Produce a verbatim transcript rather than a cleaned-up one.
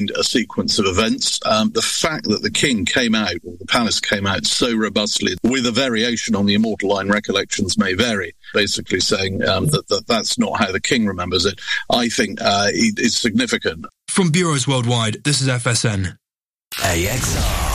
a sequence of events. Um, the fact that the king came out, or the palace came out so robustly, with a variation on the immortal line, recollections may vary, basically saying um, that, that that's not how the king remembers it, I think uh, is significant. From Bureaus Worldwide, this is F S N. A X R.